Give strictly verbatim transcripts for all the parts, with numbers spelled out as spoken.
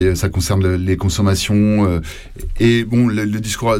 Et ça concerne le, les consommations. Euh, et bon, le, le discours,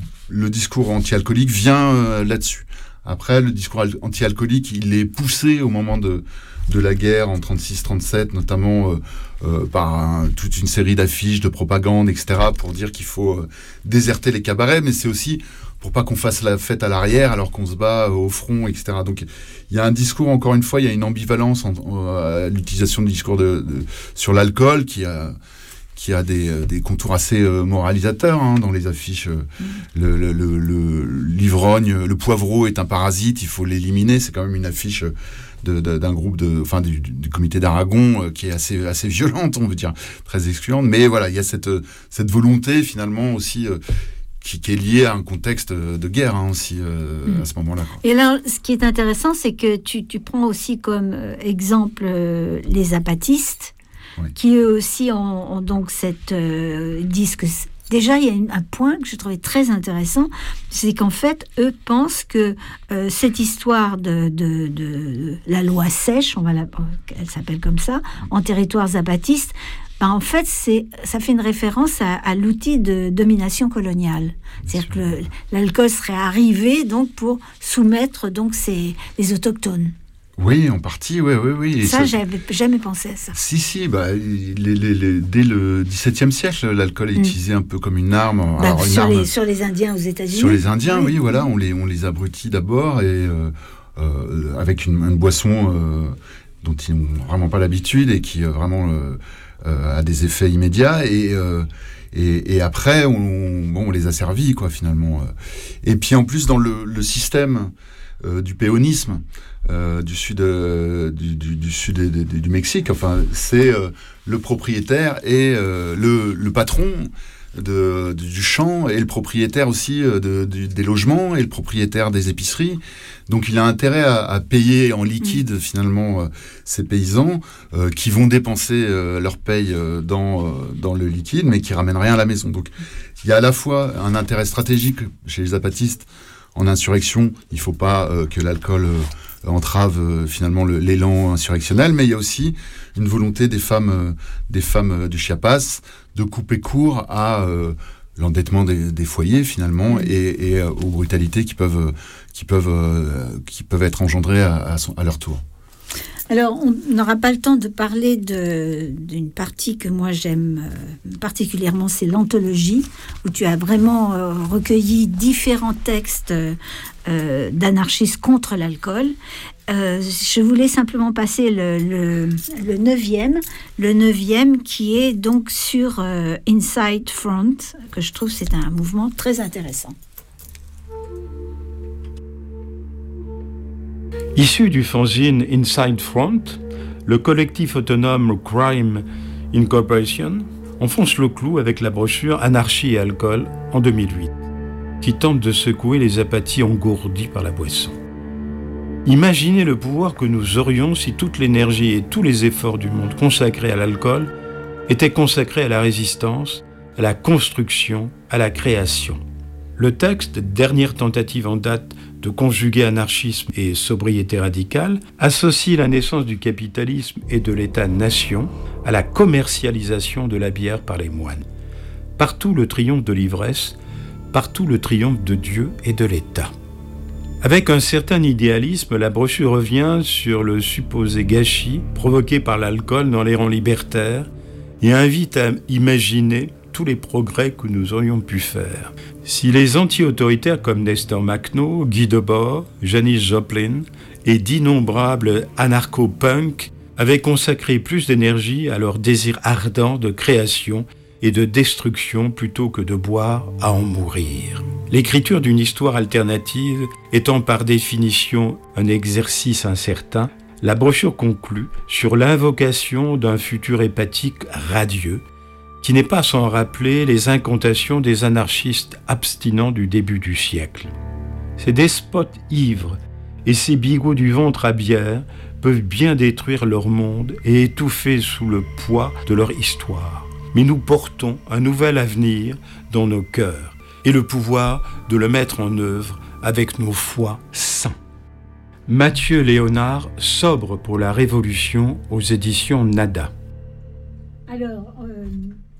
le discours anti-alcoolique vient euh, là-dessus. Après, le discours anti-alcoolique, il est poussé au moment de, de la guerre en trente-six trente-sept, notamment euh, euh, par un, toute une série d'affiches, de propagande, et cetera, pour dire qu'il faut euh, déserter les cabarets, mais c'est aussi pour pas qu'on fasse la fête à l'arrière alors qu'on se bat euh, au front, et cetera. Donc, il y a un discours, encore une fois, il y a une ambivalence en, en, à l'utilisation du discours de, de, sur l'alcool qui a... qui a des, des contours assez euh, moralisateurs hein, dans les affiches. Euh, mmh. le, le, le, le, l'ivrogne, le poivreau est un parasite, il faut l'éliminer. C'est quand même une affiche de, de, d'un groupe, de, enfin du, du comité d'Aragon euh, qui est assez, assez violente, on veut dire, très excluante. Mais voilà, il y a cette, cette volonté finalement aussi... Euh, Qui, qui est lié à un contexte de guerre hein, aussi euh, mmh. à ce moment-là. Quoi. Et là, ce qui est intéressant, c'est que tu, tu prends aussi comme euh, exemple euh, les apatistes, oui. qui eux aussi ont, ont donc cette euh, disent que déjà il y a une, un point que je trouvais très intéressant, c'est qu'en fait eux pensent que euh, cette histoire de, de, de, de la loi sèche, on va la, elle s'appelle comme ça, en territoires apatistes. Ben en fait, c'est, ça fait une référence à, à l'outil de domination coloniale. C'est-à-dire que le, l'alcool serait arrivé donc pour soumettre donc ces, les autochtones. Oui, en partie, oui, oui, oui. Et ça, ça, j'avais jamais pensé à ça. Si, si, bah, les, les, les, dès le dixeptième siècle, l'alcool est mmh. utilisé un peu comme une arme. Bah, Alors, une sur, arme les, sur les Indiens aux États-Unis. Sur les Indiens, oui, oui voilà, on les, on les abrutit d'abord et euh, euh, avec une, une boisson euh, dont ils n'ont vraiment pas l'habitude et qui euh, vraiment euh, euh, a des effets immédiats et euh, Et, et après, on, bon, on les a servis, quoi, finalement. Et puis, en plus, dans le, le système euh, du péonisme euh, du sud, euh, du, du, du sud de, de, du Mexique, enfin, c'est euh, le propriétaire et euh, le, le patron de, de, du champ et le propriétaire aussi de, de, des logements et le propriétaire des épiceries. Donc il a intérêt à, à payer en liquide mmh. finalement euh, ces paysans euh, qui vont dépenser euh, leur paye euh, dans, euh, dans le liquide mais qui ramènent rien à la maison. Donc il y a à la fois un intérêt stratégique chez les zapatistes en insurrection. Il ne faut pas euh, que l'alcool euh, entrave euh, finalement le, l'élan insurrectionnel, mais il y a aussi une volonté des femmes, euh, des femmes euh, du Chiapas de couper court à euh, l'endettement des, des foyers finalement mmh. et, et euh, aux brutalités qui peuvent, euh, qui peuvent, euh, qui peuvent être engendrées à, à, son, à leur tour. Alors, on n'aura pas le temps de parler de, d'une partie que moi j'aime euh, particulièrement, c'est l'anthologie, où tu as vraiment euh, recueilli différents textes euh, d'anarchistes contre l'alcool. Euh, je voulais simplement passer le, le, le neuvième, le neuvième qui est donc sur euh, Inside Front, que je trouve c'est un mouvement très intéressant. Issu du fanzine Inside Front, le collectif autonome Crime Incorporation enfonce le clou avec la brochure Anarchie et alcool en deux mille huit, qui tente de secouer les apathies engourdies par la boisson. Imaginez le pouvoir que nous aurions si toute l'énergie et tous les efforts du monde consacrés à l'alcool étaient consacrés à la résistance, à la construction, à la création. Le texte, dernière tentative en date de conjuguer anarchisme et sobriété radicale, associe la naissance du capitalisme et de l'État-nation à la commercialisation de la bière par les moines. Partout le triomphe de l'ivresse, partout le triomphe de Dieu et de l'État. Avec un certain idéalisme, la brochure revient sur le supposé gâchis provoqué par l'alcool dans les rangs libertaires et invite à imaginer tous les progrès que nous aurions pu faire. Si les anti-autoritaires comme Nestor Makhno, Guy Debord, Janis Joplin et d'innombrables anarcho-punks avaient consacré plus d'énergie à leur désir ardent de création et de destruction plutôt que de boire à en mourir. L'écriture d'une histoire alternative étant par définition un exercice incertain, la brochure conclut sur l'invocation d'un futur hépatique radieux qui n'est pas sans rappeler les incantations des anarchistes abstinents du début du siècle. Ces despotes ivres et ces bigots du ventre à bière peuvent bien détruire leur monde et étouffer sous le poids de leur histoire. Mais nous portons un nouvel avenir dans nos cœurs et le pouvoir de le mettre en œuvre avec nos foies saints. Mathieu Léonard, Sobre pour la Révolution aux éditions Nada. Alors, euh...